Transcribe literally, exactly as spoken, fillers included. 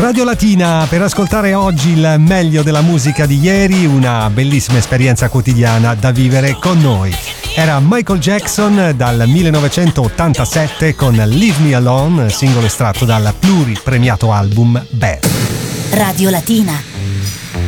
Radio Latina per ascoltare oggi il meglio della musica di ieri, una bellissima esperienza quotidiana da vivere con noi. Era Michael Jackson dal millenovecentottantasette con Leave Me Alone, singolo estratto dal pluripremiato album Bad. Radio Latina.